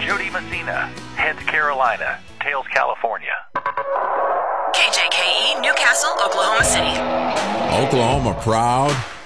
Jody Messina, Heads Carolina, Tails, California. KJKE, Newcastle, Oklahoma City. Oklahoma proud,